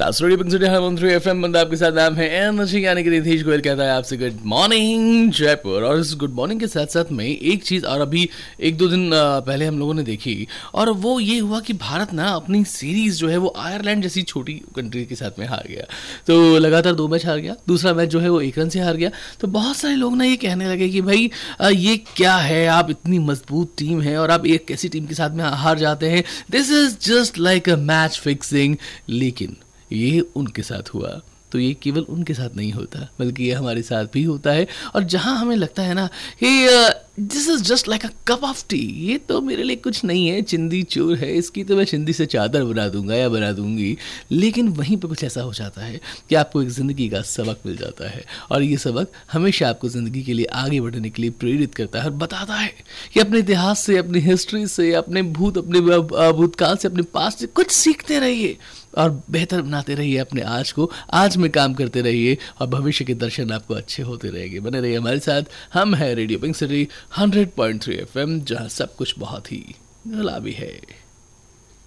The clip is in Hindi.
रेडियो पिंक सिटी 103 एफएम बंदा आपके साथ नाम है एनर्जी यानी कि रितेश गोयल कहता है आपसे गुड मॉर्निंग जयपुर। और इस गुड मॉर्निंग के साथ साथ में एक चीज़ और अभी एक दो दिन पहले हम लोगों ने देखी, और वो ये हुआ कि भारत ना अपनी सीरीज़ जो है वो आयरलैंड जैसी छोटी कंट्री के साथ में हार गया। तो लगातार 2 मैच हार गया, दूसरा मैच जो है वो 1 रन से हार गया। तो बहुत सारे लोग ना ये कहने लगे कि भाई ये क्या है, आप इतनी मजबूत टीम है और आप एक ऐसी टीम के साथ में हार जाते हैं, this is just like a match fixing. लेकिन ये उनके साथ हुआ तो ये केवल उनके साथ नहीं होता, बल्कि ये हमारे साथ भी होता है। और जहां हमें लगता है ना कि this is just like a cup of T, ये तो मेरे लिए कुछ नहीं है, चिंदी चूर है, इसकी तो मैं चिंदी से चादर बना दूंगा या बना दूंगी, लेकिन वहीं पर कुछ ऐसा हो जाता है कि आपको एक ज़िंदगी का सबक मिल जाता है। और ये सबक हमेशा आपको ज़िंदगी के लिए आगे बढ़ने के लिए प्रेरित करता है और बताता है कि अपने इतिहास से, अपनी हिस्ट्री से, अपने भूतकाल से, अपने पास्ट से कुछ सीखते रहिए और बेहतर बनाते रहिए अपने आज को, आज में काम करते रहिए और भविष्य के दर्शन आपको अच्छे होते रहेंगे। बने रहिए हमारे साथ, हम हैं रेडियो पिंक सिटी 100.3 FM, जहां सब कुछ बहुत ही गुलाबी है।